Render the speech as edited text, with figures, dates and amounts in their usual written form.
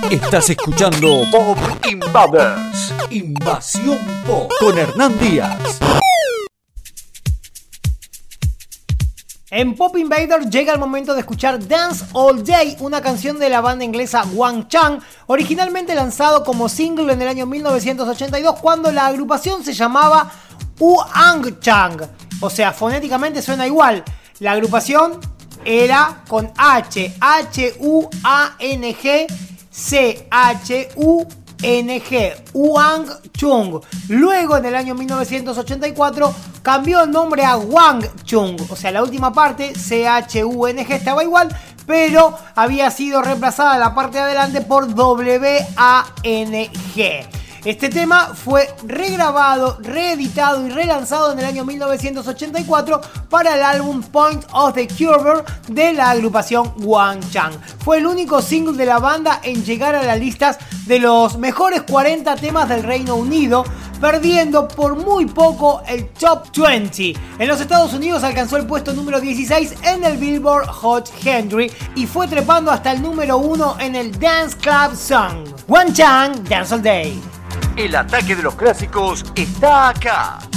Estás escuchando Pop Invaders, Invasión Pop, con Hernán Díaz. En Pop Invaders llega el momento de escuchar Dance All Day, una canción de la banda inglesa Wang Chang, originalmente lanzado como single en el año 1982, cuando la agrupación se llamaba Wang Chang. O sea, fonéticamente suena igual. La agrupación era con H, H-U-A-N-G, C-H-U-N-G, Wang Chung. Luego, en el año 1984, cambió el nombre a Wang Chung. O sea, la última parte, C-H-U-N-G, estaba igual, pero había sido reemplazada la parte de adelante por W-A-N-G. Este tema fue regrabado, reeditado y relanzado en el año 1984 para el álbum Point of the Curve de la agrupación Wang Chang. Fue el único single de la banda en llegar a las listas de los mejores 40 temas del Reino Unido, perdiendo por muy poco el Top 20. En los Estados Unidos alcanzó el puesto número 16 en el Billboard Hot 100 y fue trepando hasta el número 1 en el Dance Club Song. Wang Chang, Dance All Day. El ataque de los clásicos está acá.